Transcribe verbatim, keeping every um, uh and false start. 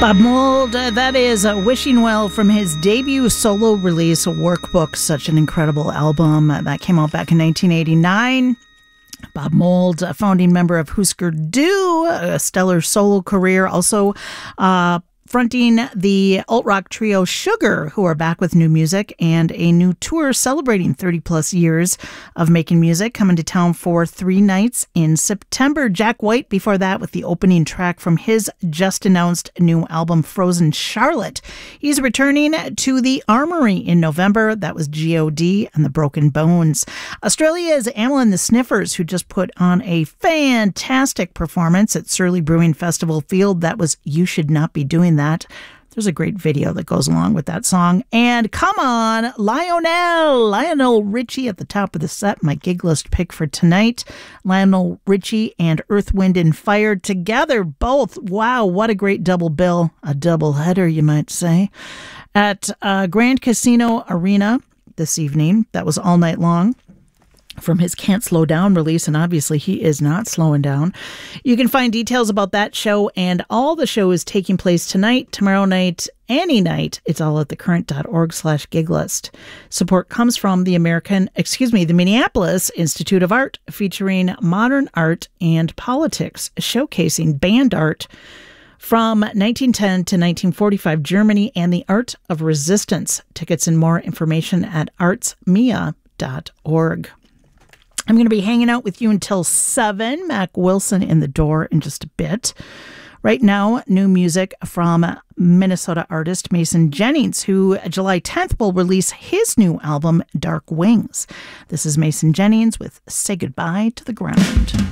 Bob Mould, uh, that is uh, Wishing Well from his debut solo release, Workbook, such an incredible album. Uh, that came out back in nineteen eighty-nine. Bob Mould, a founding member of Husker Du, a stellar solo career, also uh, fronting the alt-rock trio Sugar, who are back with new music and a new tour celebrating thirty-plus years of making music, coming to town for three nights in September. Jack White, before that, with the opening track from his just-announced new album, Frozen Charlotte. He's returning to the Armory in November. That was G O D and the Broken Bones. Australia's Amyl and the Sniffers, who just put on a fantastic performance at Surly Brewing Festival Field. That was You Should Not Be Doing That. There's a great video that goes along with that song. And come on, Lionel, Lionel Richie at the top of the set, my gig list pick for tonight. Lionel Richie and Earth, Wind and Fire together, both. Wow, what a great double bill. A double header, you might say. At uh, Grand Casino Arena this evening. That was all night long. From his Can't Slow Down release, and obviously he is not slowing down. You can find details about that show and all the shows taking place tonight, tomorrow night, any night. It's all at thecurrent.org slash gig list. Support comes from the American, excuse me, the Minneapolis Institute of Art, featuring modern art and politics, showcasing band art from nineteen ten to nineteen forty-five Germany and the art of resistance. Tickets and more information at arts mia dot org. I'm going to be hanging out with you until seven. Mac Wilson in the door in just a bit. Right now, new music from Minnesota artist Mason Jennings, who July tenth will release his new album, Dark Wings. This is Mason Jennings with Say Goodbye to the Ground.